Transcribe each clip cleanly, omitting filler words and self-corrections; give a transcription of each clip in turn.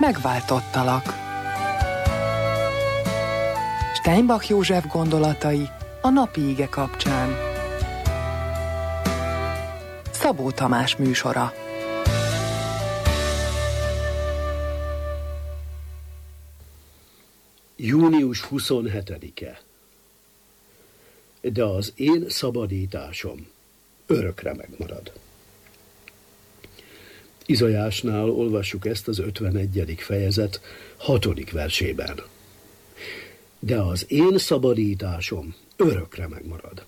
Megváltottalak. Steinbach József gondolatai a napi ige kapcsán. Szabó Tamás műsora. Június 27-e. De az én szabadításom örökre megmarad. Izaiásnál olvassuk ezt az 51. fejezet 6. versében. De az én szabadításom örökre megmarad.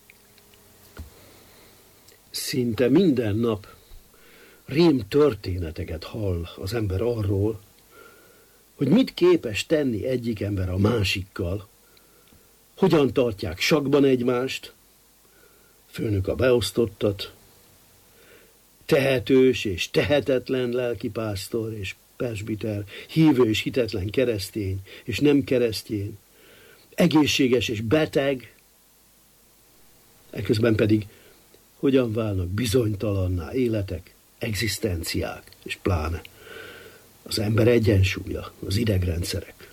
Szinte minden nap rém történeteket hall az ember arról, hogy mit képes tenni egyik ember a másikkal, hogyan tartják sakkban egymást, főnök a beosztottat, tehetős és tehetetlen lelkipásztor és presbiter, hívő és hitetlen keresztény és nem keresztény, egészséges és beteg, eközben pedig hogyan válnak bizonytalanná életek, egzisztenciák, és pláne az ember egyensúlya, az idegrendszerek.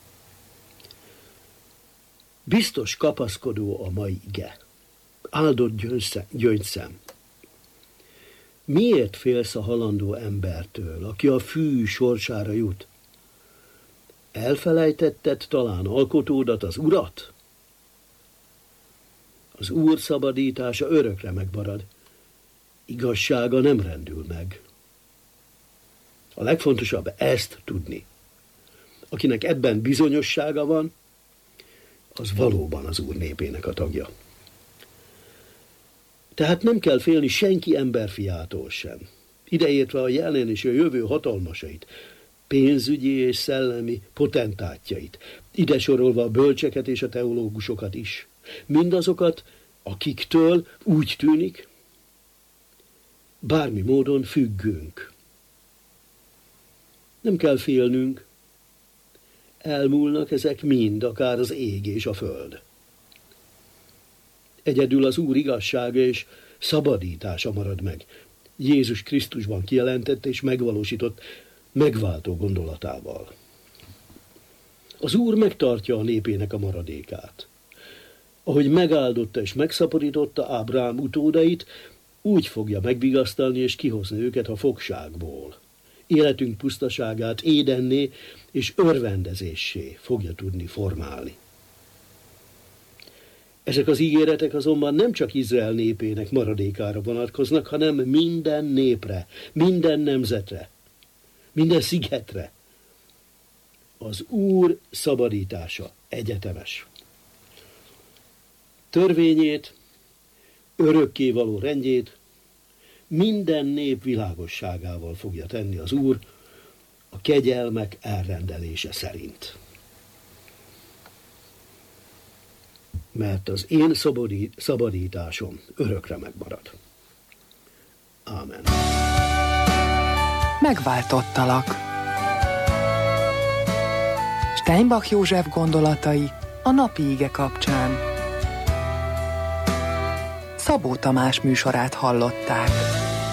Biztos kapaszkodó a mai ige. Áldott gyöngyszem. Miért félsz a halandó embertől, aki a fű sorsára jut? Elfelejtetted talán alkotódat, az Urat? Az Úr szabadítása örökre megmarad. Igazsága nem rendül meg. A legfontosabb ezt tudni. Akinek ebben bizonyossága van, az valóban az Úr népének a tagja. Tehát nem kell félni senki emberfiától sem. Ideértve a jelen és a jövő hatalmasait, pénzügyi és szellemi potentátjait, ide sorolva a bölcseket és a teológusokat is. Mindazokat, akiktől úgy tűnik, bármi módon függünk. Nem kell félnünk, elmúlnak ezek mind, akár az ég és a föld. Egyedül az Úr igazsága és szabadítása marad meg, Jézus Krisztusban kijelentett és megvalósított megváltó gondolatával. Az Úr megtartja a népének a maradékát. Ahogy megáldotta és megszaporította Ábrahám utódait, úgy fogja megvigasztalni és kihozni őket a fogságból. Életünk pusztaságát édenné és örvendezéssé fogja tudni formálni. Ezek az ígéretek azonban nem csak Izrael népének maradékára vonatkoznak, hanem minden népre, minden nemzetre, minden szigetre. Az Úr szabadítása egyetemes. Törvényét, örökkévaló rendjét minden nép világosságával fogja tenni az Úr a kegyelmek elrendelése szerint. Mert az én szabadításom örökre megmarad. Ámen. Megváltottalak. Steinbach József gondolatai a napi ige kapcsán. Szabó Tamás műsorát hallották.